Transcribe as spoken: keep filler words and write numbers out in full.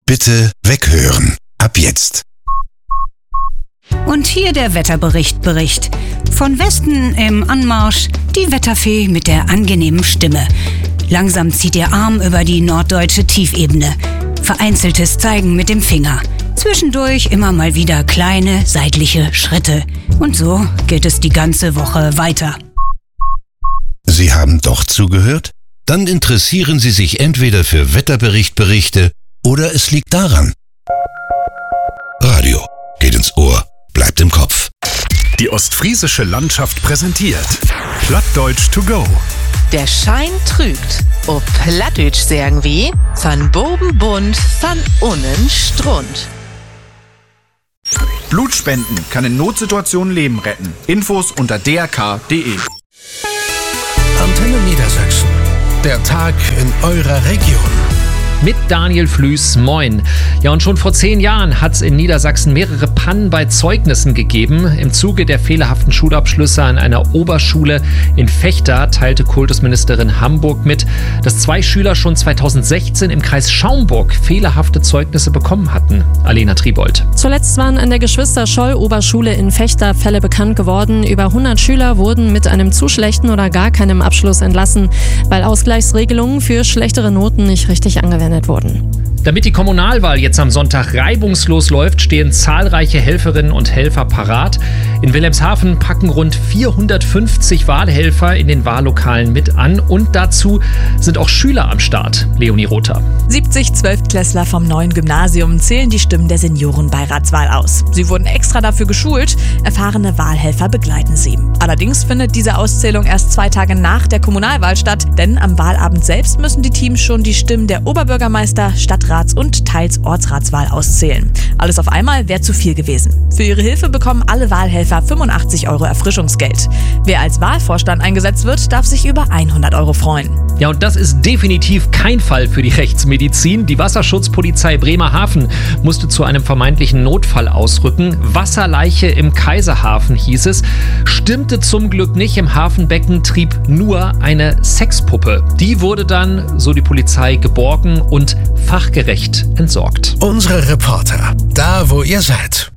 Bitte weghören. Ab jetzt. Und hier der Wetterbericht Bericht. Von Westen im Anmarsch die Wetterfee mit der angenehmen Stimme. Langsam zieht ihr Arm über die norddeutsche Tiefebene. Vereinzeltes Zeigen mit dem Finger. Zwischendurch immer mal wieder kleine seitliche Schritte. Und so geht es die ganze Woche weiter. Sie haben doch zugehört? Dann interessieren Sie sich entweder für Wetterberichtberichte oder es liegt daran. Radio geht ins Ohr, bleibt im Kopf. Die ostfriesische Landschaft präsentiert Plattdeutsch to go. Der Schein trügt. O Plattdeutsch sagen wie, van boben bunt, van unnen strund. Blutspenden kann in Notsituationen Leben retten. Infos unter d r k punkt d e. Antenne Niedersachsen. Der Tag in eurer Region. Mit Daniel Flüß, moin. Ja, und schon vor zehn Jahren hat es in Niedersachsen mehrere Pannen bei Zeugnissen gegeben. Im Zuge der fehlerhaften Schulabschlüsse an einer Oberschule in Vechta teilte Kultusministerin Hamburg mit, dass zwei Schüler schon zweitausendsechzehn im Kreis Schaumburg fehlerhafte Zeugnisse bekommen hatten. Alena Tribold. Zuletzt waren an der Geschwister-Scholl-Oberschule in Vechta Fälle bekannt geworden. Über hundert Schüler wurden mit einem zu schlechten oder gar keinem Abschluss entlassen, weil Ausgleichsregelungen für schlechtere Noten nicht richtig angewendet wurden. Damit die Kommunalwahl jetzt am Sonntag reibungslos läuft, stehen zahlreiche Helferinnen und Helfer parat. In Wilhelmshaven packen rund vierhundertfünfzig Wahlhelfer in den Wahllokalen mit an und dazu sind auch Schüler am Start. Leonie Rother. siebzig Zwölftklässler vom neuen Gymnasium zählen die Stimmen der Seniorenbeiratswahl aus. Sie wurden extra dafür geschult, erfahrene Wahlhelfer begleiten sie. Allerdings findet diese Auszählung erst zwei Tage nach der Kommunalwahl statt, denn am Wahlabend selbst müssen die Teams schon die Stimmen der Oberbürgermeister, Stadtrats und teils Ortsratswahl auszählen. Alles auf einmal wäre zu viel gewesen. Für ihre Hilfe bekommen alle Wahlhelfer fünfundachtzig Euro Erfrischungsgeld. Wer als Wahlvorstand eingesetzt wird, darf sich über hundert Euro freuen. Ja, und das ist definitiv kein Fall für die Rechtsmedizin. Die Wasserschutzpolizei Bremerhaven musste zu einem vermeintlichen Notfall ausrücken. Wasserleiche im Kaiserhafen hieß es. Stimmte zum Glück nicht. Im Hafenbecken trieb nur eine Sexpuppe. Die wurde dann, so die Polizei, geborgen und fachgerecht entsorgt. Unsere Reporter, da wo ihr seid.